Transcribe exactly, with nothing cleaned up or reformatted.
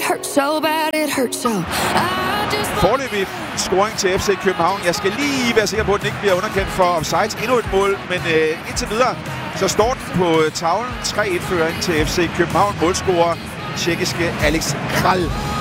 hurt so bad, it hurt so. I just... Foreløbig scoring til F C København. Jeg skal lige være sikker på, at den ikke bliver underkendt for offsides. Endnu et mål, men øh, indtil videre, så står den på tavlen. tre et-føring til F C København. Målscorer tjekkiske Alex Kral.